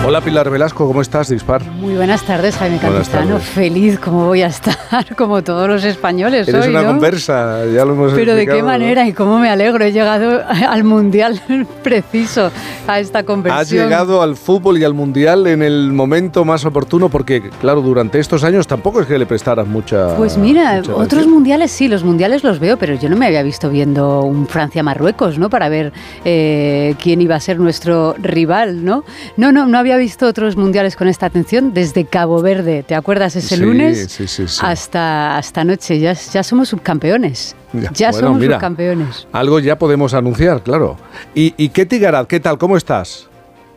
Hola Pilar Velasco, ¿cómo estás? Dispar. Muy buenas tardes, Jaime Cantizano. Feliz como voy a estar, como todos los españoles. Eres hoy, una ¿no? conversa, ya lo hemos Pero de qué ¿no? manera y cómo me alegro. He llegado al Mundial preciso, a esta conversión. Has llegado al fútbol y al Mundial en el momento más oportuno porque, claro, durante estos años tampoco es que le prestaras mucha... Pues mira, mucha otros atención. mundiales sí, los mundiales los veo, pero yo no me había visto viendo un Francia-Marruecos, ¿no? Para ver quién iba a ser nuestro rival, ¿no? No había visto otros mundiales con esta atención desde Cabo Verde, ¿te acuerdas? Ese lunes sí. hasta anoche, ya somos subcampeones. Ya Bueno, somos mira, subcampeones. algo ya podemos anunciar, claro. ¿Y Ketty Garat, qué tal? ¿Cómo estás?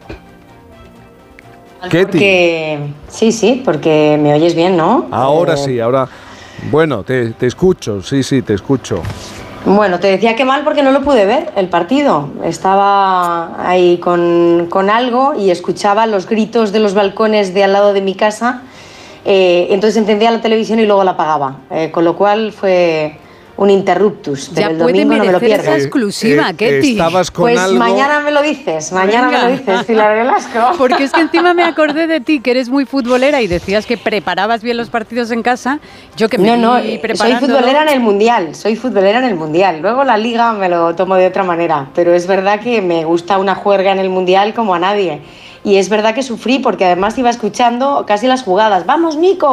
Sí, porque me oyes bien, ¿no? Ahora sí, ahora... Bueno, te escucho, sí, te escucho. Bueno, te decía que mal porque no lo pude ver, el partido. Estaba ahí con algo y escuchaba los gritos de los balcones de al lado de mi casa. Entonces encendía la televisión y luego la apagaba. Con lo cual fue un interruptus. Pero Ya el puede domingo no me lo merecer esa pierdo. exclusiva, Ketty. Estabas con Pues algo... mañana me lo dices, Pilar Velasco. Porque es que encima me acordé de ti, que eres muy futbolera y decías que preparabas bien los partidos en casa. Yo que me soy futbolera en el Mundial. Luego la Liga me lo tomo de otra manera, pero es verdad que me gusta una juerga en el Mundial como a nadie. Y es verdad que sufrí porque además iba escuchando casi las jugadas. ¡Vamos, Nico!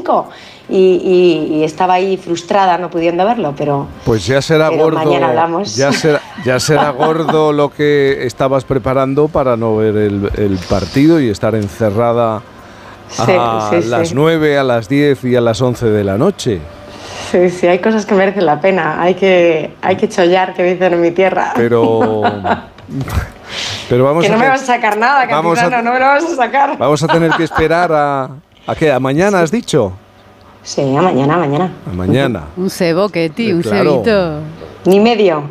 Y estaba ahí frustrada no pudiendo verlo, pero... Pues ya será gordo. Mañana hablamos. Ya será gordo lo que estabas preparando para no ver el partido y estar encerrada a las 9, a las 10 y a las 11 de la noche. Sí, hay cosas que merecen la pena. Hay que chollar, que dicen en mi tierra. Pero vamos que no me vas a sacar nada, Cantizano, no me lo vas a sacar. Vamos a tener que esperar ¿a qué? ¿A mañana has dicho? Sí, a mañana. A mañana. Un cebo, Ketty, un Claro. cebito. Ni medio.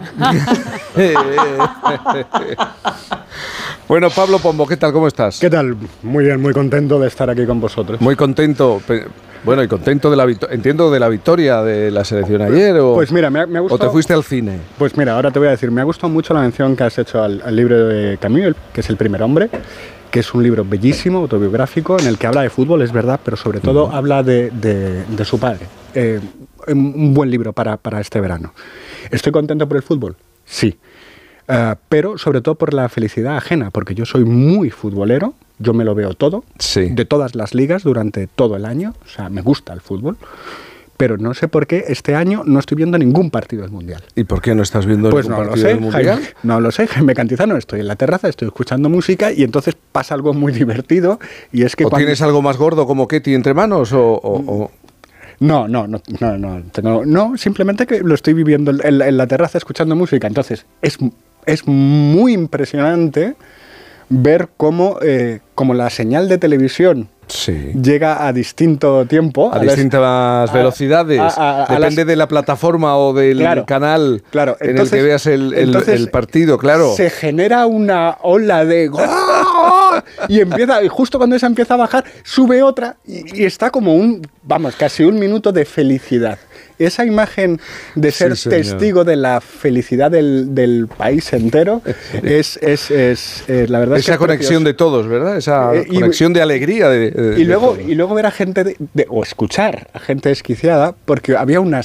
Bueno, Pablo Pombo, ¿qué tal? ¿Cómo estás? ¿Qué tal? Muy bien, muy contento de estar aquí con vosotros. Muy contento. Bueno, y contento de la victoria de la selección ayer. Pues mira, me ha gustado. ¿O te fuiste al cine? Pues mira, ahora te voy a decir, me ha gustado mucho la mención que has hecho al libro de Camus, que es El primer hombre, que es un libro bellísimo, autobiográfico, en el que habla de fútbol, es verdad, pero sobre todo habla de su padre. Un buen libro para este verano. ¿Estoy contento por el fútbol? Sí. Pero sobre todo por la felicidad ajena, porque yo soy muy futbolero, yo me lo veo todo, Sí. de todas las ligas durante todo el año, o sea, me gusta el fútbol, pero no sé por qué este año no estoy viendo ningún partido del Mundial. ¿Y por qué no estás viendo Pues ningún no lo partido sé, del Mundial? Jaime, no lo sé, Jaime Cantizano, estoy en la terraza, estoy escuchando música y entonces pasa algo muy divertido y es que ¿O tienes algo más gordo como Ketty entre manos o... No, simplemente que lo estoy viviendo en la terraza escuchando música, entonces es muy impresionante ver cómo la señal de televisión Sí. llega a distinto tiempo. A distintas velocidades. Depende de la plataforma o del canal en el que veas el partido, claro. Se genera una ola de... y justo cuando esa empieza a bajar, sube otra y está como casi un minuto de felicidad. Esa imagen de ser testigo de la felicidad del país entero es la verdad. Esa conexión de todos, ¿verdad? Esa conexión de alegría. Y luego ver a gente o escuchar a gente desquiciada, porque había una